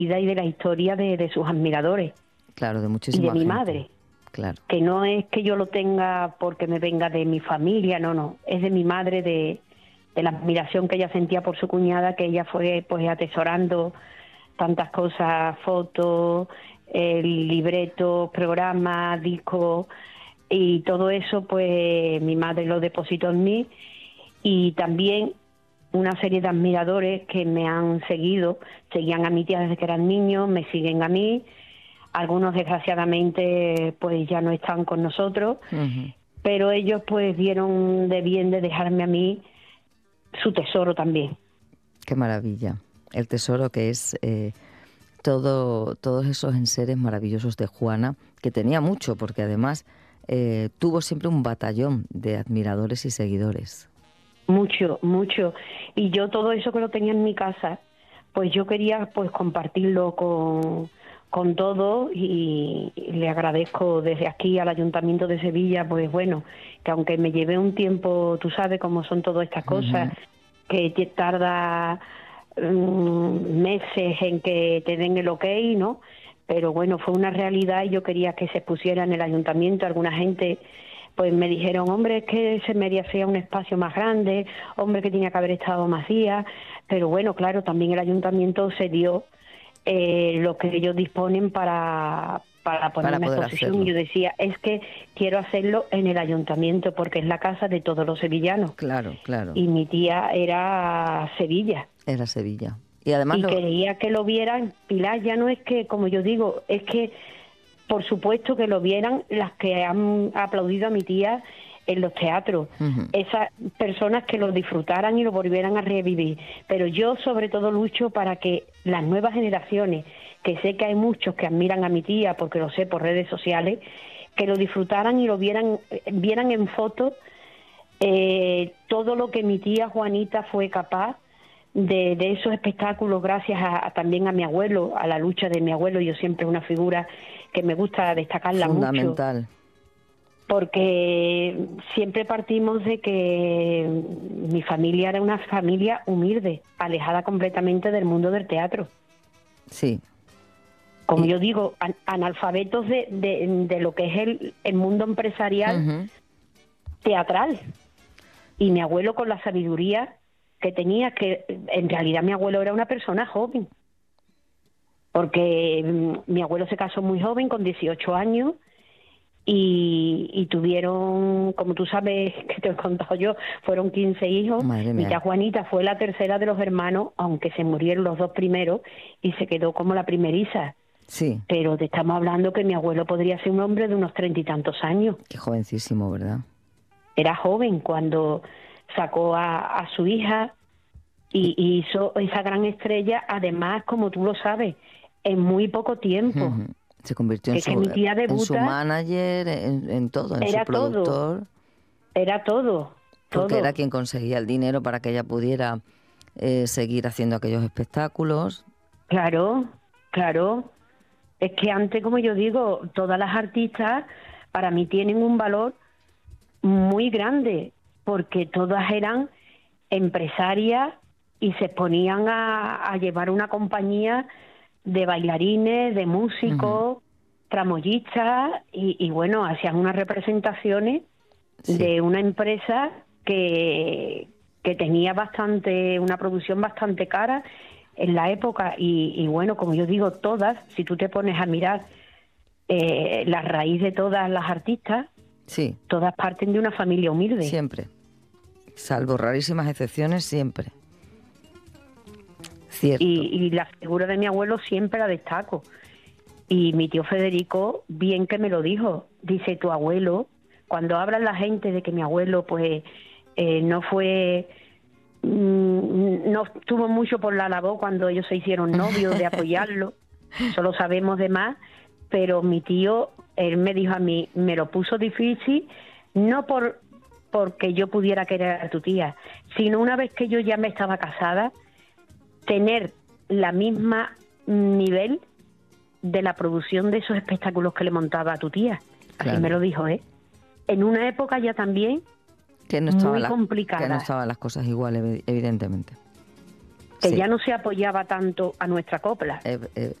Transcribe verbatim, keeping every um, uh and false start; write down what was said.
vida y de la historia de, de sus admiradores. Claro, de Y muchísima de mi gente. madre. Claro. Que no es que yo lo tenga porque me venga de mi familia, no, no. Es de mi madre, de, de la admiración que ella sentía por su cuñada, que ella fue pues atesorando tantas cosas, fotos, el libreto, programas, discos, y todo eso pues mi madre lo depositó en mí. Y también una serie de admiradores que me han seguido, seguían a mi tía desde que eran niños, me siguen a mí. Algunos desgraciadamente pues ya no están con nosotros, Uh-huh. pero ellos pues vieron de bien de dejarme a mí su tesoro también. Qué maravilla. El tesoro que es eh, todo, todos esos enseres maravillosos de Juana, que tenía mucho, porque además eh, tuvo siempre un batallón de admiradores y seguidores. Mucho, mucho. Y yo todo eso que lo tenía en mi casa, pues yo quería pues compartirlo con, con todos, y, y le agradezco desde aquí al Ayuntamiento de Sevilla, pues bueno, que aunque me llevé un tiempo, tú sabes cómo son todas estas cosas, Uh-huh. que te tarda um, meses en que te den el ok, ¿no? Pero bueno, fue una realidad y yo quería que se expusiera en el Ayuntamiento. Alguna gente pues me dijeron, hombre, es que se merecía un espacio más grande, hombre, que tenía que haber estado más días, pero bueno, claro, también el ayuntamiento se dio eh, lo que ellos disponen para, para Para ponerme a poder exposición. hacerlo. Y yo decía, es que quiero hacerlo en el ayuntamiento porque es la casa de todos los sevillanos. Claro, claro. Y mi tía era Sevilla. Era Sevilla. Y además Y lo... quería que lo vieran. Pilar, ya no es que, como yo digo, es que por supuesto que lo vieran las que han aplaudido a mi tía en los teatros, Uh-huh. esas personas que lo disfrutaran y lo volvieran a revivir. Pero yo sobre todo lucho para que las nuevas generaciones, que sé que hay muchos que admiran a mi tía, porque lo sé por redes sociales, que lo disfrutaran y lo vieran, vieran en fotos eh, todo lo que mi tía Juanita fue capaz de, de esos espectáculos, gracias a, a también a mi abuelo, a la lucha de mi abuelo. Yo siempre una figura que me gusta destacarla mucho, Fundamental. porque siempre partimos de que mi familia era una familia humilde, alejada completamente del mundo del teatro. Sí. Como Y... yo digo, an- analfabetos de, de, de lo que es el, el mundo empresarial Uh-huh. teatral. Y mi abuelo, con la sabiduría que tenía, que en realidad mi abuelo era una persona joven, porque mm, mi abuelo se casó muy joven, con dieciocho años, y, y tuvieron, como tú sabes, que te he contado yo, fueron quince hijos. Madre Mi mía. tía Juanita fue la tercera de los hermanos, aunque se murieron los dos primeros, y se quedó como la primeriza. Sí. Pero te estamos hablando que mi abuelo podría ser un hombre de unos treinta y tantos años. Qué jovencísimo, ¿verdad? Era joven cuando sacó a, a su hija y, y hizo esa gran estrella, además, como tú lo sabes, en muy poco tiempo. Uh-huh. Se convirtió Que en es que su, mi tía en su debuta, manager, en, en todo, en su era todo, productor, era todo, porque era todo. quien conseguía el dinero para que ella pudiera eh, seguir haciendo aquellos espectáculos. Claro, claro. Es que antes, como yo digo, todas las artistas para mí tienen un valor muy grande, porque todas eran empresarias y se ponían a, a llevar una compañía de bailarines, de músicos, Uh-huh. tramoyistas, y, y bueno, hacían unas representaciones Sí. de una empresa que, que tenía bastante, una producción bastante cara en la época. Y, y bueno, como yo digo, todas, si tú te pones a mirar eh, la raíz de todas las artistas, Sí. todas parten de una familia humilde. Siempre. Salvo rarísimas excepciones, siempre. Cierto. Y, y la figura de mi abuelo siempre la destaco. Y mi tío Federico, bien que me lo dijo, dice, tu abuelo, cuando habla la gente de que mi abuelo pues eh, no fue, mmm, no estuvo mucho por la labor cuando ellos se hicieron novios, de apoyarlo, solo sabemos de más, pero mi tío, él me dijo a mí, me lo puso difícil, no por porque yo pudiera querer a tu tía, sino una vez que yo ya me estaba casada, tener la misma nivel de la producción de esos espectáculos que le montaba a tu tía. Claro. Así me lo dijo, ¿eh? En una época ya también que no estaba muy la, complicada. que no estaban las cosas igual, evidentemente. que sí. ya no se apoyaba tanto a nuestra copla. Es, es,